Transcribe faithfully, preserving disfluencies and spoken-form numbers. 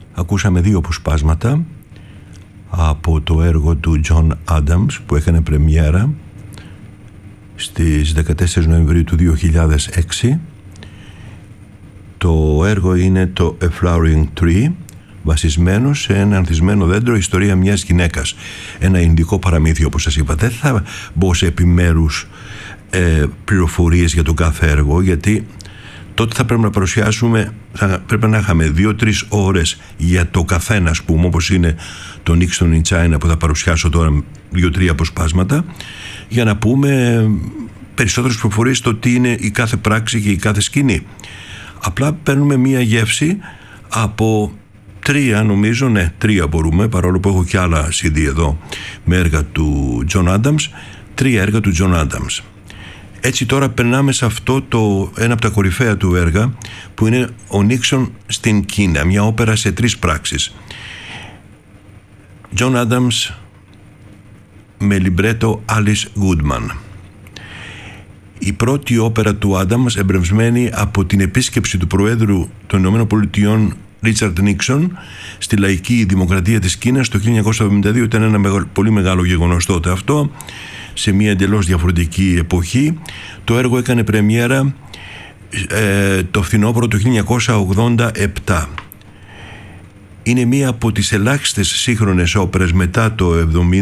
Ακούσαμε δύο αποσπάσματα από το έργο του John Adams που έκανε πρεμιέρα στις δεκατέσσερις Νοεμβρίου του δύο χιλιάδες έξι. Το έργο είναι το A Flowering Tree, βασισμένο σε ένα ανθισμένο δέντρο, ιστορία μιας γυναίκας. Ένα ινδικό παραμύθι, όπως σας είπα. Δεν θα μπω σε επιμέρους ε, πληροφορίες για το κάθε έργο, γιατί τότε θα πρέπει να παρουσιάσουμε, θα πρέπει να είχαμε δύο-τρεις ώρες για το καθένα, ας πούμε, όπως είναι το Nixon in China που θα παρουσιάσω τώρα δύο-τρία αποσπάσματα, για να πούμε περισσότερες πληροφορίες στο τι είναι η κάθε πράξη και η κάθε σκηνή. Απλά παίρνουμε μία γεύση από τρία, νομίζω, ναι, τρία μπορούμε, παρόλο που έχω και άλλα σι ντι εδώ με έργα του John Adams, τρία έργα του John Adams. Έτσι τώρα περνάμε σε αυτό το ένα από τα κορυφαία του έργα, που είναι ο Νίξον στην Κίνα, μια όπερα σε τρεις πράξεις. John Adams με λιμπρέτο Alice Goodman. Η πρώτη όπερα του Adams, εμπνευσμένη από την επίσκεψη του Προέδρου των Ηνωμένων Πολιτειών Ρίτσαρντ Νίξον στη λαϊκή δημοκρατία της Κίνας το χίλια εννιακόσια εβδομήντα δύο, ήταν ένα μεγα, πολύ μεγάλο γεγονός τότε αυτό, σε μια εντελώς διαφορετική εποχή. Το έργο έκανε πρεμιέρα ε, το φθινόπωρο του χίλια εννιακόσια ογδόντα επτά. Είναι μία από τις ελάχιστες σύγχρονες όπερες μετά το εβδομήντα